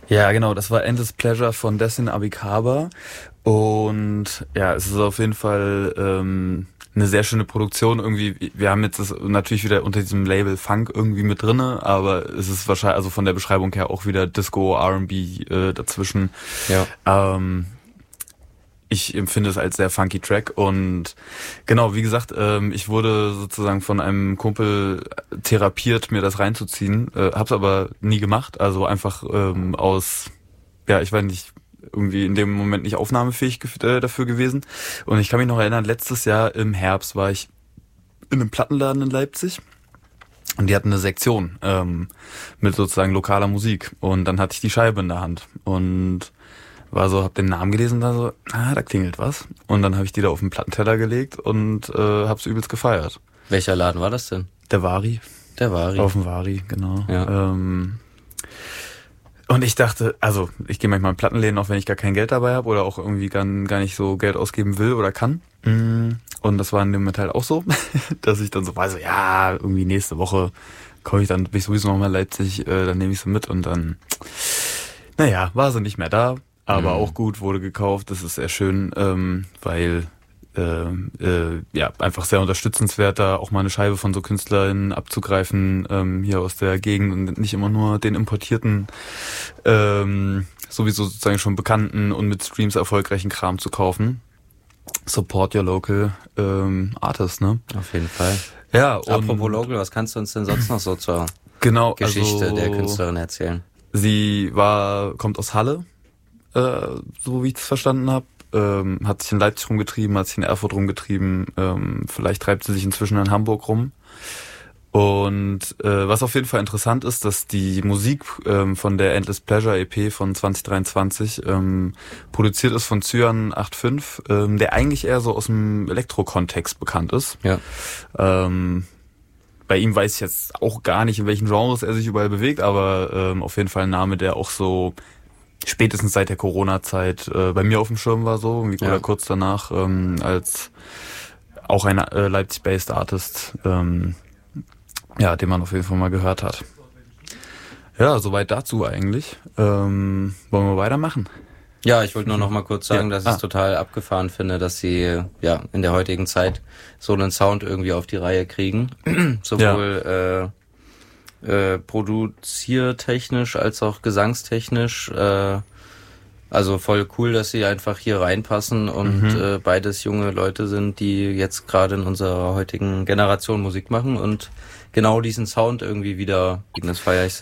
Ja, genau, das war Endless Pleasure von Destin Abikaba. Und ja, es ist auf jeden Fall eine sehr schöne Produktion. Irgendwie, wir haben jetzt das natürlich wieder unter diesem Label Funk irgendwie mit drinne, aber es ist wahrscheinlich, also von der Beschreibung her auch wieder Disco, R&B dazwischen. Ja. Ich empfinde es als sehr funky Track und genau, wie gesagt, ich wurde sozusagen von einem Kumpel therapiert, mir das reinzuziehen, hab's aber nie gemacht, also einfach aus, ja, ich weiß nicht, irgendwie in dem Moment nicht aufnahmefähig dafür gewesen. Und ich kann mich noch erinnern, letztes Jahr im Herbst war ich in einem Plattenladen in Leipzig. Und die hatten eine Sektion mit sozusagen lokaler Musik. Und dann hatte ich die Scheibe in der Hand und war so, hab den Namen gelesen und da so, da klingelt was. Und dann habe ich die da auf den Plattenteller gelegt und hab's übelst gefeiert. Welcher Laden war das denn? Der Vari. Der Vari. Auf dem Vari, genau. Ja. Und ich dachte, also ich gehe manchmal in Plattenläden, auch wenn ich gar kein Geld dabei habe oder auch irgendwie gar nicht so Geld ausgeben will oder kann. Und das war in dem Moment halt auch so, dass ich dann so war, so ja, irgendwie nächste Woche komme ich dann, bin ich sowieso nochmal in Leipzig, dann nehme ich sie mit und dann, naja, war sie nicht mehr da, aber auch gut, wurde gekauft. Das ist sehr schön, weil ja, einfach sehr unterstützenswert, da auch mal eine Scheibe von so KünstlerInnen abzugreifen, hier aus der Gegend und nicht immer nur den importierten, sowieso sozusagen schon bekannten und mit Streams erfolgreichen Kram zu kaufen. Support your local artist, ne? Auf jeden Fall. Ja, und apropos Local, was kannst du uns denn sonst noch so zur Geschichte der Künstlerin erzählen? Sie kommt aus Halle, so wie ich das verstanden habe. Hat sich in Leipzig rumgetrieben, hat sich in Erfurt rumgetrieben, vielleicht treibt sie sich inzwischen in Hamburg rum. Und was auf jeden Fall interessant ist, dass die Musik von der Endless Pleasure EP von 2023 produziert ist von Cyan 85, der eigentlich eher so aus dem Elektro-Kontext bekannt ist. Ja. Bei ihm weiß ich jetzt auch gar nicht, in welchen Genres er sich überall bewegt, aber auf jeden Fall ein Name, der auch so spätestens seit der Corona-Zeit bei mir auf dem Schirm war so, oder kurz danach, als auch ein Leipzig-based Artist, ja, den man auf jeden Fall mal gehört hat. Ja, soweit dazu eigentlich. Wollen wir weitermachen? Ja, ich wollte nur noch mal kurz sagen, dass ich es total abgefahren finde, dass sie ja in der heutigen Zeit so einen Sound irgendwie auf die Reihe kriegen. Sowohl produziertechnisch als auch gesangstechnisch. Also voll cool, dass sie einfach hier reinpassen und beides junge Leute sind, die jetzt gerade in unserer heutigen Generation Musik machen und genau diesen Sound irgendwie wieder, das feiere ich